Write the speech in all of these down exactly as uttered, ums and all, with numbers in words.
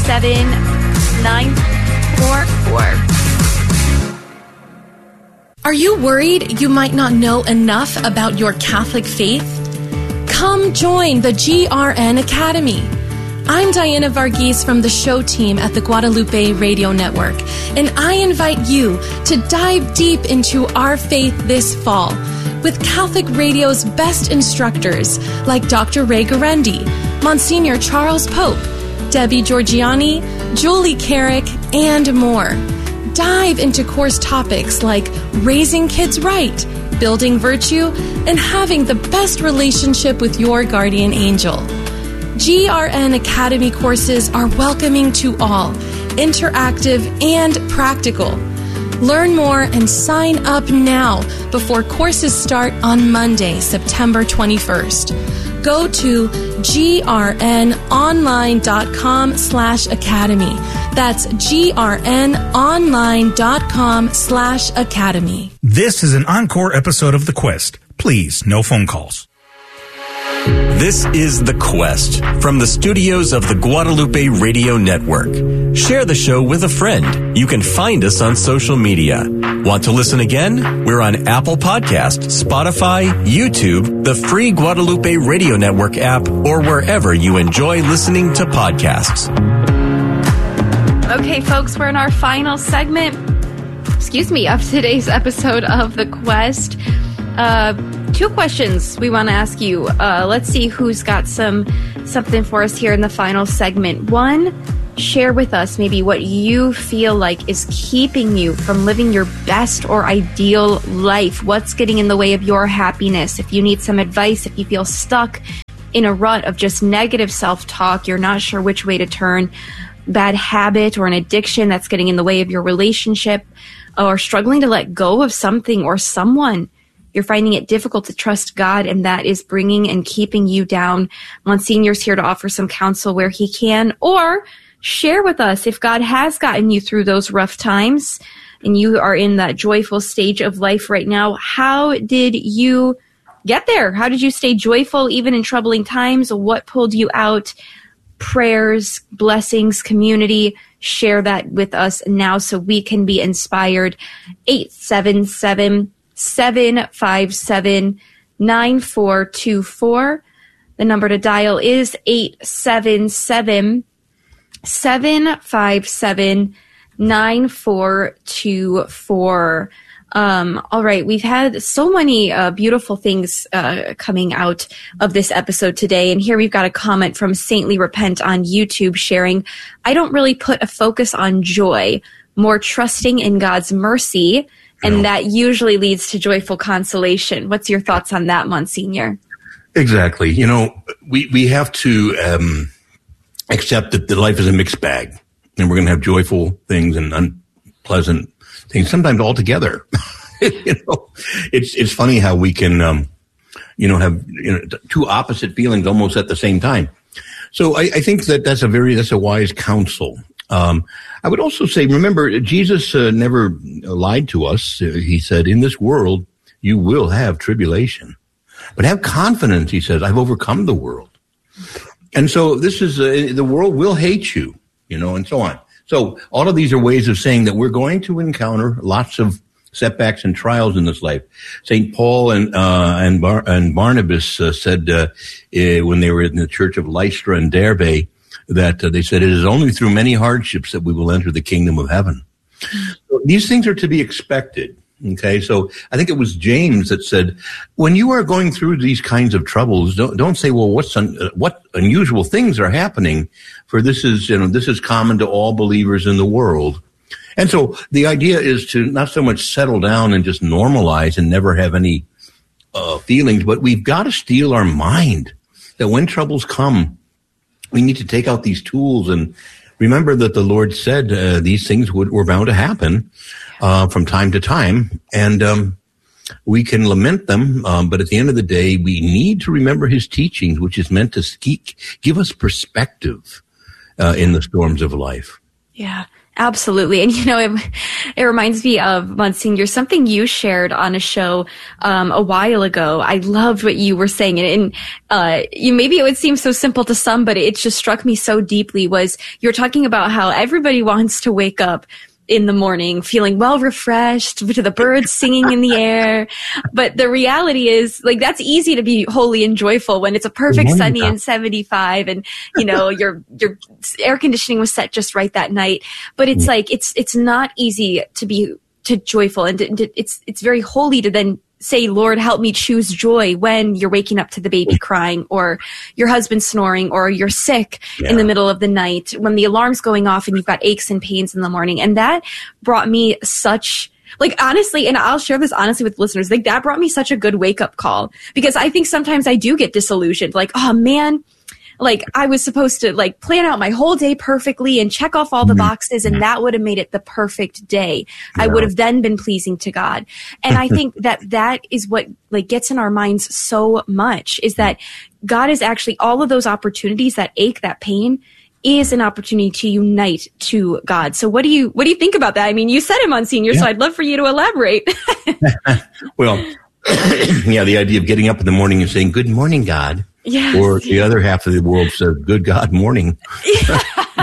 seven nine four four. Are you worried you might not know enough about your Catholic faith? Come join the G R N Academy. I'm Diana Varghese from the show team at the Guadalupe Radio Network, and I invite you to dive deep into our faith this fall with Catholic Radio's best instructors like Doctor Ray Guarendi, Monsignor Charles Pope, Debbie Georgiani, Julie Carrick, and more. Dive into course topics like raising kids right, building virtue, and having the best relationship with your guardian angel. G R N Academy courses are welcoming to all, interactive and practical. Learn more and sign up now before courses start on Monday, September twenty-first. Go to grnonline.com slash academy. That's grnonline.com slash academy. This is an encore episode of The Quest. Please, no phone calls. This is The Quest from the studios of the Guadalupe Radio Network. Share the show with a friend. You can find us on social media. Want to listen again? We're on Apple Podcast, Spotify, YouTube, the free Guadalupe Radio Network app, or wherever you enjoy listening to podcasts. Okay, folks, we're in our final segment, excuse me, of today's episode of The Quest. Uh, two questions we want to ask you. Uh, let's see who's got some something for us here in the final segment. One, share with us maybe what you feel like is keeping you from living your best or ideal life. What's getting in the way of your happiness? If you need some advice, if you feel stuck in a rut of just negative self-talk, you're not sure which way to turn, bad habit or an addiction that's getting in the way of your relationship, or struggling to let go of something or someone. You're finding it difficult to trust God, and that is bringing and keeping you down. Monsignor's here to offer some counsel where he can, or share with us if God has gotten you through those rough times and you are in that joyful stage of life right now. How did you get there? How did you stay joyful even in troubling times? What pulled you out? Prayers, blessings, community. Share that with us now so we can be inspired. eight seven seven, seven five seven, nine four two four. The number to dial is eight seven seven, seven five seven, nine four two four. Um, all right, we've had so many uh, beautiful things uh, coming out of this episode today. And here we've got a comment from Saintly Repent on YouTube sharing, I don't really put a focus on joy, more trusting in God's mercy. And that usually leads to joyful consolation. What's your thoughts on that, Monsignor? Exactly. You know, we, we have to um, accept that the life is a mixed bag, and we're going to have joyful things and unpleasant things, sometimes all together. you know, it's it's funny how we can, um, you know, have you know two opposite feelings almost at the same time. So I, I think that that's a very that's a wise counsel. Um, I would also say, remember, Jesus uh, never lied to us. Uh, he said, in this world, you will have tribulation. But have confidence, he says, I've overcome the world. And so this is, uh, the world will hate you, you know, and so on. So all of these are ways of saying that we're going to encounter lots of setbacks and trials in this life. Saint Paul and uh, and, Bar- and Barnabas uh, said uh, uh, when they were in the church of Lystra and Derbe, that uh, they said it is only through many hardships that we will enter the kingdom of heaven. Mm-hmm. So these things are to be expected. Okay, so I think it was James that said, when you are going through these kinds of troubles, don't don't say, well, what's un, uh, what unusual things are happening? For this is you know this is common to all believers in the world. And so the idea is to not so much settle down and just normalize and never have any uh, feelings, but we've got to steel our mind that when troubles come, we need to take out these tools and remember that the Lord said uh, these things would, were bound to happen uh, from time to time, and um, we can lament them, um, but at the end of the day, we need to remember his teachings, which is meant to keep, give us perspective uh, in the storms of life. Yeah, absolutely. And, you know, it, it reminds me of, Monsignor, something you shared on a show um, a while ago. I loved what you were saying. And, and uh, you maybe it would seem so simple to some, but it just struck me so deeply was you're talking about how everybody wants to wake up in the morning feeling well refreshed to the birds singing in the air. But the reality is, like, that's easy to be holy and joyful when it's a perfect sunny and seventy-five and, you know, your, your air conditioning was set just right that night. But it's like, it's, it's not easy to be, to joyful. And to, to, it's, it's very holy to then say, Lord, help me choose joy when you're waking up to the baby crying or your husband snoring or you're sick yeah. in the middle of the night when the alarm's going off and you've got aches and pains in the morning. And that brought me such, like, honestly, and I'll share this honestly with listeners, like that brought me such a good wake up call because I think sometimes I do get disillusioned. Like, oh man, like I was supposed to like plan out my whole day perfectly and check off all the boxes and that would have made it the perfect day. Yeah. I would have then been pleasing to God. And I think that that is what like gets in our minds so much is that God is actually all of those opportunities, that ache, that pain is an opportunity to unite to God. So what do you, what do you think about that? I mean, you said it, Monsignor, yeah. so I'd love for you to elaborate. Well, yeah, the idea of getting up in the morning and saying, good morning, God. Yes. Or the other half of the world says, good God morning. Yeah.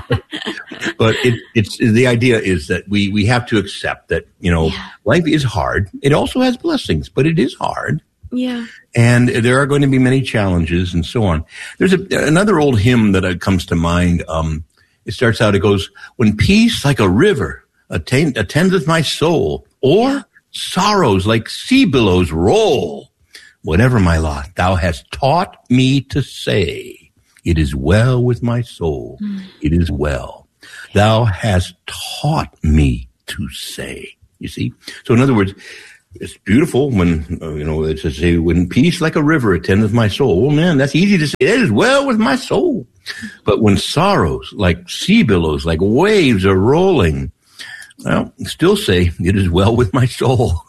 But it, it's the idea is that we, we have to accept that, you know, yeah. life is hard. It also has blessings, but it is hard. Yeah. And there are going to be many challenges and so on. There's a, another old hymn that comes to mind. Um, it starts out, it goes, when peace like a river attend, attendeth my soul, or yeah. sorrows like sea billows roll. Whatever my lot, thou hast taught me to say, it is well with my soul. Mm. It is well. Thou hast taught me to say. You see? So in other words, it's beautiful when, uh, you know, it's to say, when peace like a river attendeth my soul. Well, man, that's easy to say. It is well with my soul. But when sorrows like sea billows, like waves are rolling, well, still say, it is well with my soul.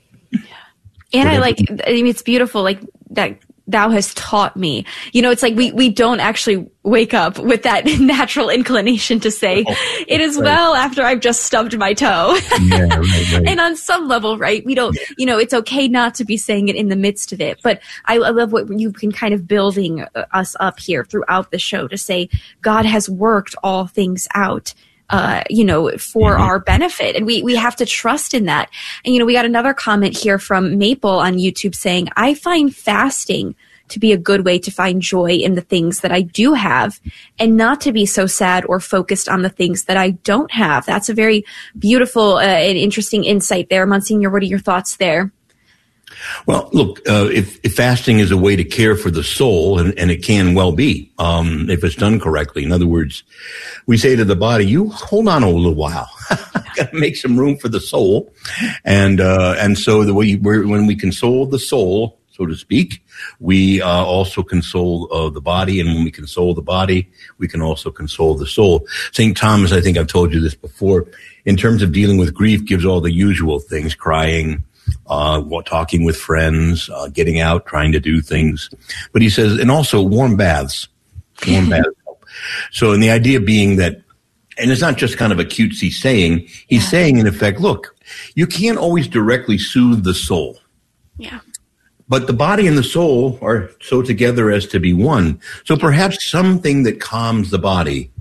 And I like, I mean, it's beautiful, like that thou hast taught me. You know, it's like we, we don't actually wake up with that natural inclination to say, oh, it is right. well after I've just stubbed my toe. Yeah, right, right. And on some level, right, we don't, you know, it's okay not to be saying it in the midst of it. But I, I love what you can kind of building us up here throughout the show to say, God has worked all things out. Uh, you know, for mm-hmm. our benefit. And we, we have to trust in that. And, you know, we got another comment here from Maple on YouTube saying, I find fasting to be a good way to find joy in the things that I do have and not to be so sad or focused on the things that I don't have. That's a very beautiful uh, and interesting insight there. Monsignor, what are your thoughts there? Well, look, uh, if, if fasting is a way to care for the soul, and, and it can well be, um, if it's done correctly. In other words, we say to the body, you hold on a little while. Got to make some room for the soul. And, uh, and so the way we're, when we console the soul, so to speak, we, uh, also console, uh, the body. And when we console the body, we can also console the soul. Saint Thomas, I think I've told you this before, in terms of dealing with grief, gives all the usual things, crying, uh, talking with friends, uh, getting out, trying to do things. But he says, and also warm baths, warm baths. So, and the idea being that, and it's not just kind of a cutesy saying, he's yeah. saying in effect, look, you can't always directly soothe the soul. Yeah. But the body and the soul are so together as to be one. So perhaps something that calms the body.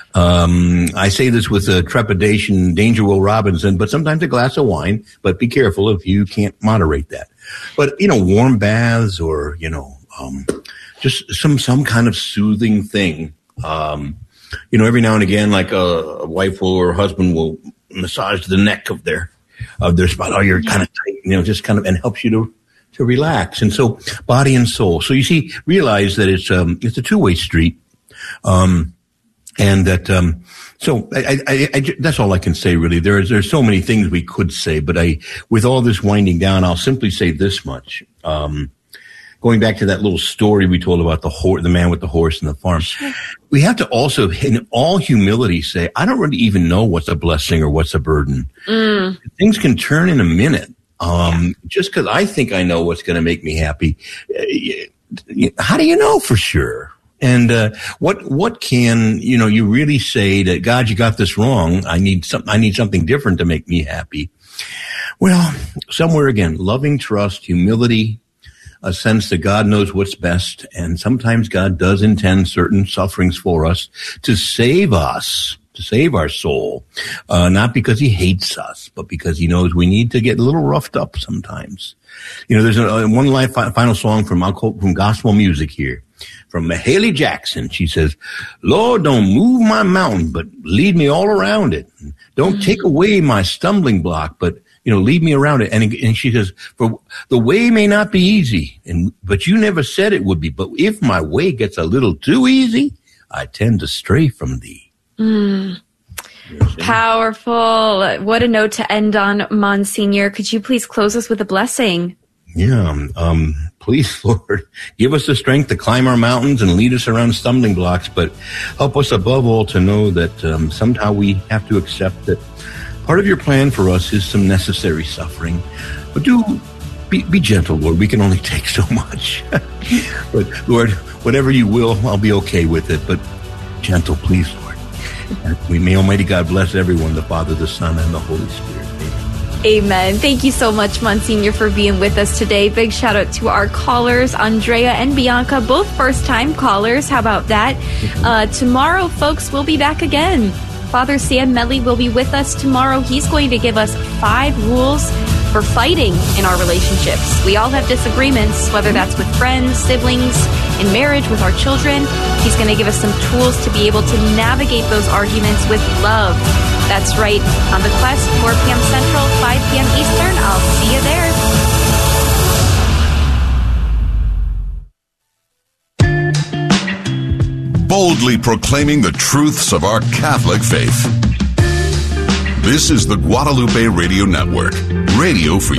Um, I say this with a trepidation, Danger Will Robinson, but sometimes a glass of wine, but be careful if you can't moderate that. But, you know, warm baths or, you know, um, just some, some kind of soothing thing. Um, you know, every now and again, like a, a wife will or a husband will massage the neck of their, of their spot. Oh, you're kind of tight, you know, just kind of, and helps you to, to relax. And so body and soul. So you see, realize that it's, um, it's a two-way street. Um, And that, um, so I, I, I, that's all I can say, really. There's, there's so many things we could say, but I, with all this winding down, I'll simply say this much. Um, going back to that little story we told about the horse, the man with the horse and the farm. Sure. We have to also, in all humility, say, I don't really even know what's a blessing or what's a burden. Mm. Things can turn in a minute. Um, yeah. Just because I think I know what's going to make me happy. How do you know for sure? And uh, what what can you know you really say that God, you got this wrong? I need some. I need something different to make me happy. Well, somewhere again, loving trust, humility, a sense that God knows what's best, and sometimes God does intend certain sufferings for us to save us, to save our soul, uh, not because He hates us, but because He knows we need to get a little roughed up sometimes. You know, there's a, one life final song from I'll quote from gospel music here. From Mahalia Jackson, she says, Lord, don't move my mountain, but lead me all around it. Don't mm-hmm. take away my stumbling block, but, you know, lead me around it. And, and she says, for the way may not be easy, and but you never said it would be. But if my way gets a little too easy, I tend to stray from thee. Mm. Powerful. What a note to end on, Monsignor. Could you please close us with a blessing? Yeah, um, please, Lord, give us the strength to climb our mountains and lead us around stumbling blocks, but help us above all to know that um, somehow we have to accept that part of your plan for us is some necessary suffering. But do be, be gentle, Lord. We can only take so much. But, Lord, whatever you will, I'll be okay with it. But gentle, please, Lord. And we may Almighty God bless everyone, the Father, the Son, and the Holy Spirit. Amen. Thank you so much, Monsignor, for being with us today. Big shout out to our callers, Andrea and Bianca, both first-time callers. How about that? Uh, tomorrow, folks, we'll be back again. Father Sam Melly will be with us tomorrow. He's going to give us five rules for fighting in our relationships. We all have disagreements, whether that's with friends, siblings, in marriage, with our children. He's going to give us some tools to be able to navigate those arguments with love. That's right, on The Quest, four p.m. Central, five p.m. Eastern. I'll see you there. Boldly proclaiming the truths of our Catholic faith. This is the Guadalupe Radio Network, radio for